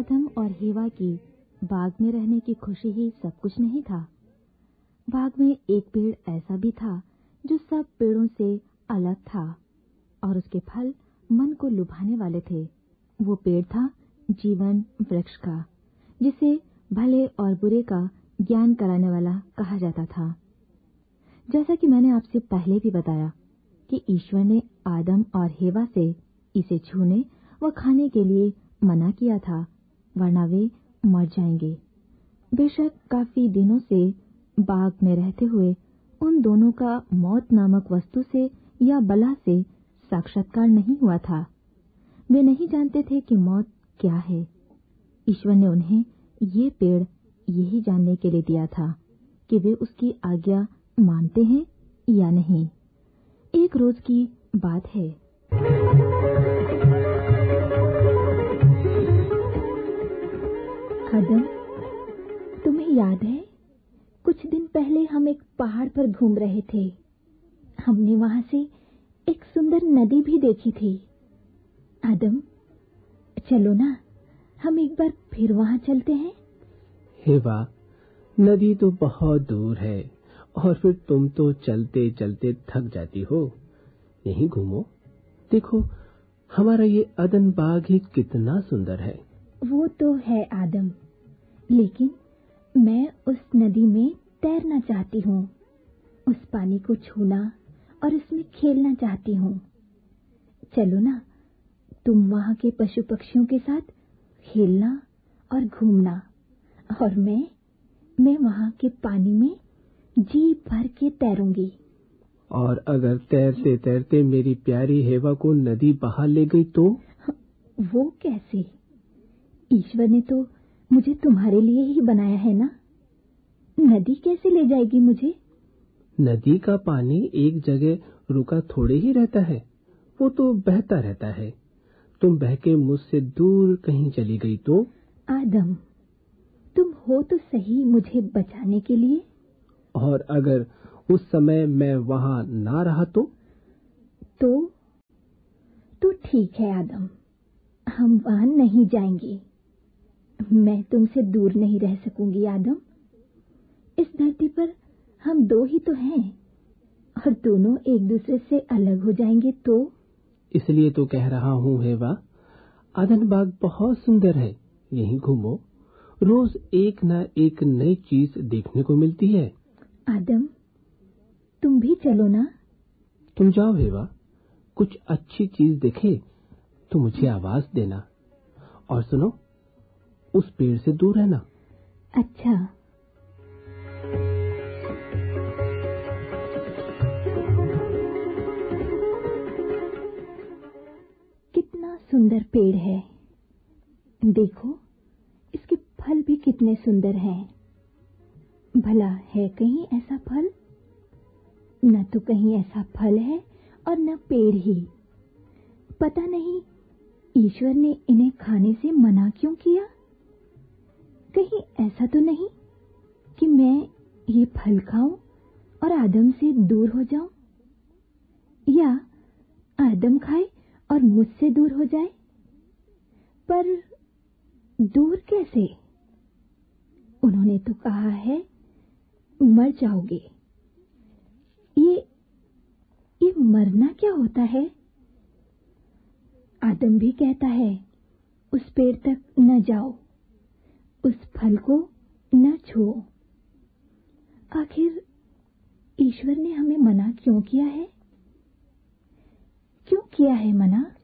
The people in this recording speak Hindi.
आदम और हेवा की बाग में रहने की खुशी ही सब कुछ नहीं था। बाग में एक पेड़ ऐसा भी था जो सब पेड़ों से अलग था और उसके फल मन को लुभाने वाले थे। वो पेड़ था जीवन वृक्ष का, जिसे भले और बुरे का ज्ञान कराने वाला कहा जाता था। जैसा कि मैंने आपसे पहले भी बताया कि ईश्वर ने आदम और हेवा से इसे छूने व खाने के लिए मना किया था, वरना वे मर जाएंगे। बेशक काफी दिनों से बाग में रहते हुए उन दोनों का मौत नामक वस्तु से या बला से साक्षात्कार नहीं हुआ था। वे नहीं जानते थे कि मौत क्या है। ईश्वर ने उन्हें ये पेड़ यही जानने के लिए दिया था कि वे उसकी आज्ञा मानते हैं या नहीं। एक रोज की बात है। आदम, तुम्हें याद है कुछ दिन पहले हम एक पहाड़ पर घूम रहे थे। हमने वहां से एक सुंदर नदी भी देखी थी। आदम, चलो ना, हम एक बार फिर वहां चलते हैं। हेवा, नदी तो बहुत दूर है और फिर तुम तो चलते चलते थक जाती हो। यहीं घूमो, देखो हमारा ये अदन बाग ही कितना सुंदर है। वो तो है आदम, लेकिन मैं उस नदी में तैरना चाहती हूँ, उस पानी को छूना और उसमें खेलना चाहती हूँ। चलो ना, तुम वहाँ के पशु पक्षियों के साथ खेलना और घूमना, और मैं वहाँ के पानी में जी भर के तैरूंगी। और अगर तैरते तैरते मेरी प्यारी हेवा को नदी बहा ले गई तो? वो कैसे? ईश्वर ने तो मुझे तुम्हारे लिए ही बनाया है ना। नदी कैसे ले जाएगी मुझे? नदी का पानी एक जगह रुका थोड़े ही रहता है, वो तो बहता रहता है। तुम बहके मुझसे दूर कहीं चली गई तो? आदम, तुम हो तो सही मुझे बचाने के लिए। और अगर उस समय मैं वहां ना रहा तो? तो ठीक है आदम, हम वहां नहीं जाएंगे। मैं तुमसे दूर नहीं रह सकूंगी आदम। इस धरती पर हम दो ही तो हैं, और दोनों एक दूसरे से अलग हो जाएंगे तो? इसलिए तो कह रहा हूँ हेवा, अदन बाग बहुत सुंदर है, यहीं घूमो, रोज एक न एक नई चीज देखने को मिलती है। आदम, तुम भी चलो ना। तुम जाओ हेवा, कुछ अच्छी चीज देखे तो मुझे आवाज देना। और सुनो, उस पेड़ से दूर रहना। अच्छा। कितना सुंदर पेड़ है, देखो इसके फल भी कितने सुंदर हैं। भला है कहीं ऐसा फल? न तो कहीं ऐसा फल है और न पेड़ ही। पता नहीं ईश्वर ने इन्हें खाने से मना क्यों किया। कहीं ऐसा तो नहीं कि मैं ये फल खाऊं और आदम से दूर हो जाऊं, या आदम खाए और मुझसे दूर हो जाए। पर दूर कैसे? उन्होंने तो कहा है मर जाओगे। ये मरना क्या होता है? आदम भी कहता है उस पेड़ तक न जाओ, उस फल को न छुओ। आखिर ईश्वर ने हमें मना क्यों किया है? क्यों किया है मना?